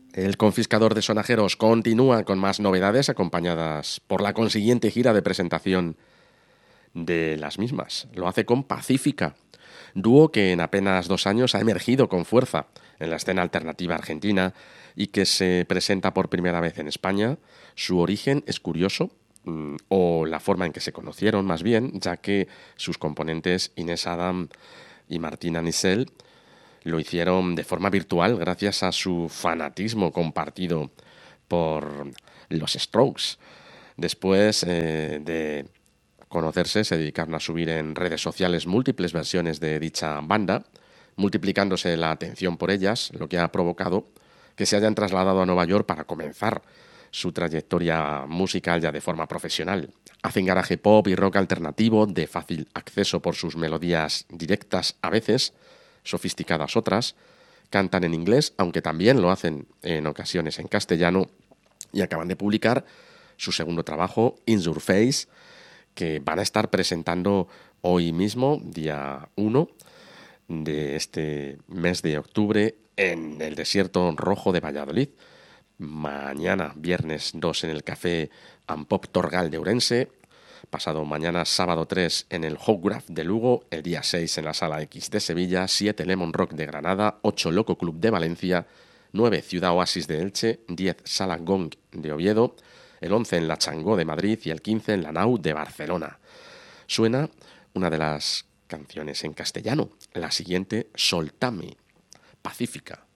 El confiscador de sonajeros continúa con más novedades acompañadas por la consiguiente gira de presentación de las mismas. Lo hace con Pacífica, dúo que en apenas 2 años ha emergido con fuerza en la escena alternativa argentina y que se presenta por primera vez en España. Su origen es curioso, o la forma en que se conocieron más bien, ya que sus componentes Inés Adam y Martina Nissel lo hicieron de forma virtual gracias a su fanatismo compartido por los Strokes. Después de conocerse, se dedicaron a subir en redes sociales múltiples versiones de dicha banda, multiplicándose la atención por ellas, lo que ha provocado que se hayan trasladado a Nueva York para comenzar su trayectoria musical ya de forma profesional. Hacen garaje pop y rock alternativo de fácil acceso por sus melodías directas a veces, sofisticadas otras, cantan en inglés, aunque también lo hacen en ocasiones en castellano, y acaban de publicar su segundo trabajo, In Your Face, que van a estar presentando hoy mismo, día 1 de este mes de octubre, en el Desierto Rojo de Valladolid. Mañana, viernes 2, en el Café Ampop Torgal de Ourense. Pasado mañana, sábado 3, en el Hograf de Lugo. El día 6, en la Sala X de Sevilla. 7, Lemon Rock de Granada. 8, Loco Club de Valencia. 9, Ciudad Oasis de Elche. 10, Sala Gong de Oviedo. El 11, en la Changó de Madrid. Y el 15, en la Nau de Barcelona. Suena una de las canciones en castellano. La siguiente, Soltame, Pacífica.